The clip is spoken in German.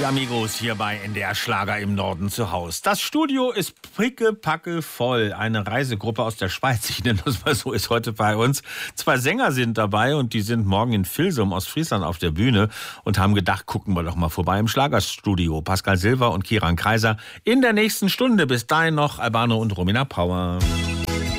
Amigos, hier bei NDR Schlager im Norden zu Haus. Das Studio ist pickepacke voll. Eine Reisegruppe aus der Schweiz, ich nenne das mal so, ist heute bei uns. 2 Sänger sind dabei und die sind morgen in Vilsum, Ostfriesland, auf der Bühne und haben gedacht, gucken wir doch mal vorbei im Schlagerstudio. Pascal Silver und Kieran Kreiser in der nächsten Stunde. Bis dahin noch Albano und Romina Power.